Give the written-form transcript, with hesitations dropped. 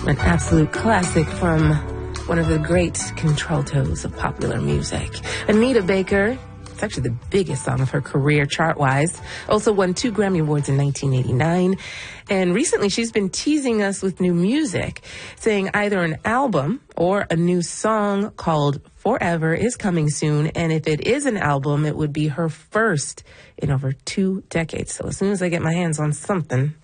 An absolute classic from one of the great contraltos of popular music. Anita Baker. It's actually the biggest song of her career chart-wise. Also won 2 Grammy Awards in 1989. And recently she's been teasing us with new music, saying either an album or a new song called Forever is coming soon. And if it is an album, it would be her first in over 2 decades. So as soon as I get my hands on something,